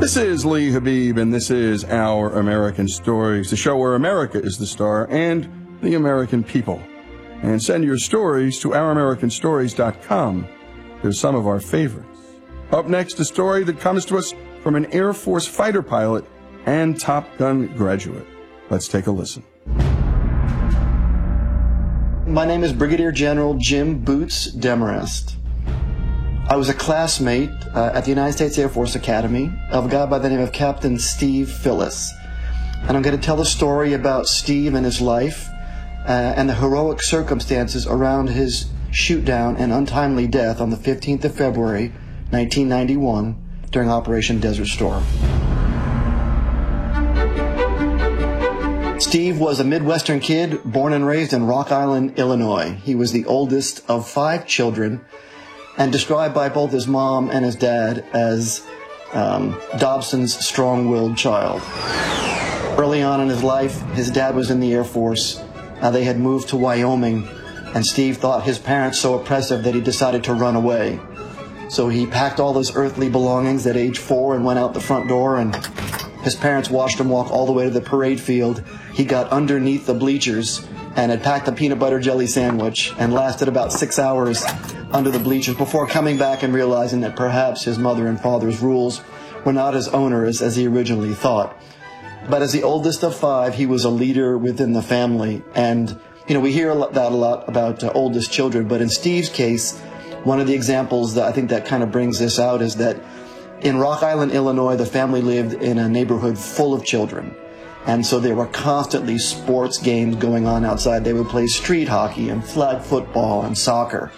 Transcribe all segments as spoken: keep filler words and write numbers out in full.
This is Lee Habib, and this is Our American Stories, the show where America is the star and the American people. And send your stories to our american stories dot com. They're some of our favorites. Up next, a story that comes to us from an Air Force fighter pilot and Top Gun graduate. Let's take a listen. My name is Brigadier General Jim Boots Demarest. I was a classmate uh, at the United States Air Force Academy of a guy by the name of Captain Steve Phillis. And I'm going to tell a story about Steve and his life uh, and the heroic circumstances around his shoot-down and untimely death on the fifteenth of February, nineteen ninety-one, during Operation Desert Storm. Steve was a Midwestern kid born and raised in Rock Island, Illinois. He was the oldest of five children and described by both his mom and his dad as um, Dobson's strong-willed child. Early on in his life, his dad was in the Air Force. Uh, they had moved to Wyoming, and Steve thought his parents so oppressive that he decided to run away. So he packed all his earthly belongings at age four and went out the front door, and his parents watched him walk all the way to the parade field. He got underneath the bleachers and had packed a peanut butter jelly sandwich and lasted about six hours under the bleachers before coming back and realizing that perhaps his mother and father's rules were not as onerous as he originally thought. But as the oldest of five, he was a leader within the family. And, you know, we hear that a lot about uh, oldest children, but in Steve's case, one of the examples that I think that kind of brings this out is that in Rock Island, Illinois, the family lived in a neighborhood full of children. And so there were constantly sports games going on outside. They would play street hockey and flag football and soccer.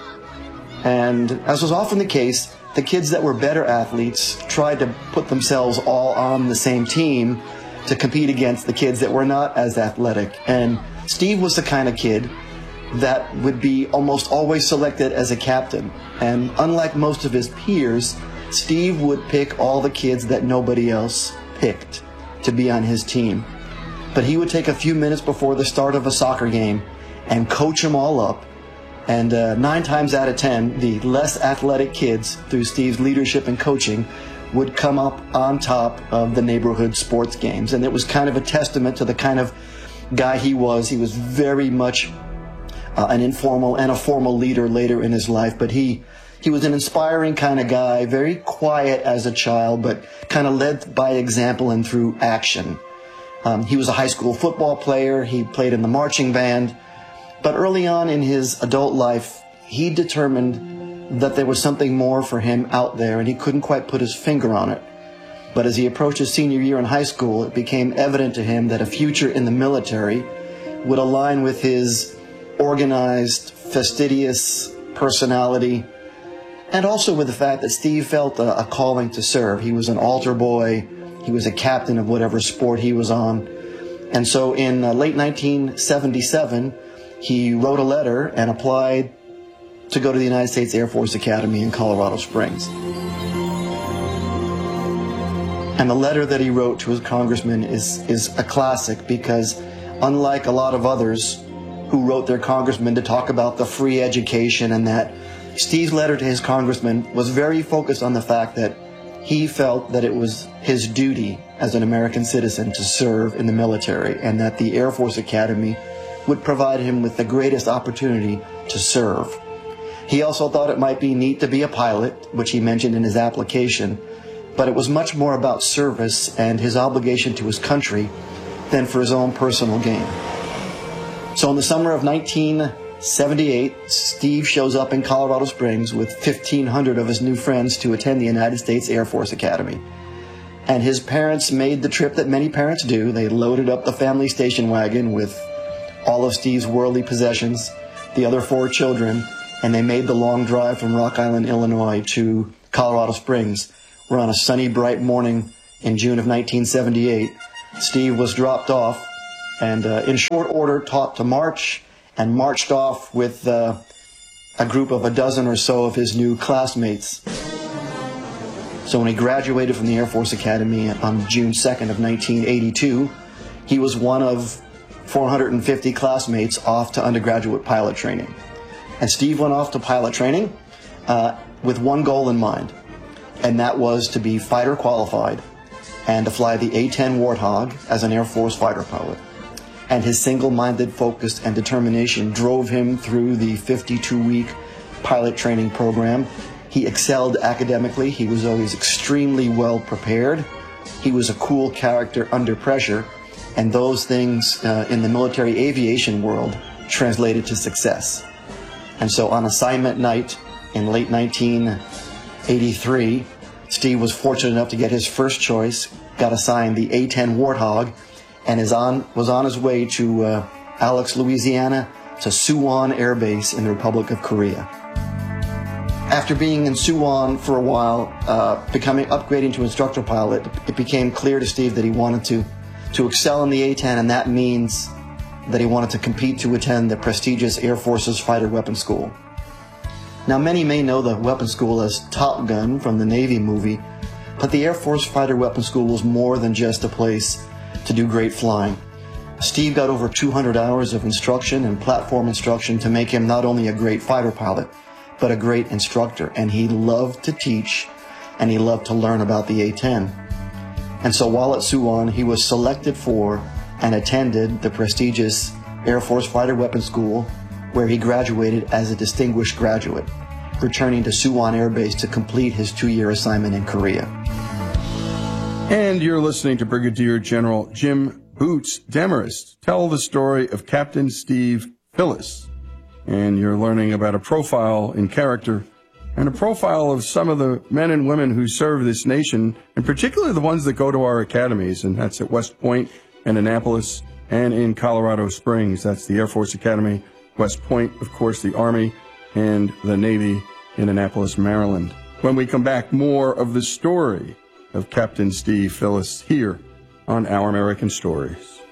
And as was often the case, the kids that were better athletes tried to put themselves all on the same team to compete against the kids that were not as athletic. And Steve was the kind of kid that would be almost always selected as a captain. And unlike most of his peers, Steve would pick all the kids that nobody else picked to be on his team. But he would take a few minutes before the start of a soccer game and coach them all up. And uh, nine times out of ten, the less athletic kids, through Steve's leadership and coaching, would come up on top of the neighborhood sports games. And it was kind of a testament to the kind of guy he was. He was very much uh, an informal and a formal leader later in his life, but he He was an inspiring kind of guy, very quiet as a child, but kind of led by example and through action. Um, he was a high school football player. He played in the marching band. But early on in his adult life, he determined that there was something more for him out there, and he couldn't quite put his finger on it. But as he approached his senior year in high school, it became evident to him that a future in the military would align with his organized, fastidious personality, and also with the fact that Steve felt a, a calling to serve. He was an altar boy. He was a captain of whatever sport he was on. And so in uh, late nineteen seventy-seven, he wrote a letter and applied to go to the United States Air Force Academy in Colorado Springs. And the letter that he wrote to his congressman is, is a classic, because unlike a lot of others who wrote their congressman to talk about the free education and that, Steve's letter to his congressman was very focused on the fact that he felt that it was his duty as an American citizen to serve in the military, and that the Air Force Academy would provide him with the greatest opportunity to serve. He also thought it might be neat to be a pilot, which he mentioned in his application, but it was much more about service and his obligation to his country than for his own personal gain. So in the summer of nineteen seventy-eight, Steve shows up in Colorado Springs with fifteen hundred of his new friends to attend the United States Air Force Academy. And his parents made the trip that many parents do. They loaded up the family station wagon with all of Steve's worldly possessions, the other four children, and they made the long drive from Rock Island, Illinois to Colorado Springs, where on a sunny, bright morning in June of nineteen seventy-eight, Steve was dropped off and uh, in short order taught to march, and marched off with uh, a group of a dozen or so of his new classmates. So when he graduated from the Air Force Academy on June second of nineteen eighty-two, he was one of four hundred fifty classmates off to undergraduate pilot training. And Steve went off to pilot training uh, with one goal in mind, and that was to be fighter qualified and to fly the A ten Warthog as an Air Force fighter pilot. And his single-minded focus and determination drove him through the fifty-two week pilot training program. He excelled academically. He was always extremely well prepared. He was a cool character under pressure, and those things uh, in the military aviation world translated to success. And so on assignment night in late nineteen eighty-three, Steve was fortunate enough to get his first choice, got assigned the A ten Warthog, and is on, was on his way to uh, Alex, Louisiana, to Suwon Air Base in the Republic of Korea. After being in Suwon for a while, uh, becoming upgrading to instructor pilot, it became clear to Steve that he wanted to, to excel in the A ten, and that means that he wanted to compete to attend the prestigious Air Force's Fighter Weapons School. Now, many may know the weapons school as Top Gun from the Navy movie, but the Air Force Fighter Weapons School was more than just a place to do great flying. Steve got over two hundred hours of instruction and platform instruction to make him not only a great fighter pilot, but a great instructor, and he loved to teach and he loved to learn about the A ten. And so while at Suwon, he was selected for and attended the prestigious Air Force Fighter Weapons School, where he graduated as a distinguished graduate, returning to Suwon Air Base to complete his two-year assignment in Korea. And you're listening to Brigadier General Jim Boots Demarest tell the story of Captain Steve Phillis. And you're learning about a profile in character and a profile of some of the men and women who serve this nation, and particularly the ones that go to our academies, and that's at West Point and Annapolis and in Colorado Springs. That's the Air Force Academy, West Point, of course, the Army, and the Navy in Annapolis, Maryland. When we come back, more of the story of Captain Steve Phillis here on Our American Stories.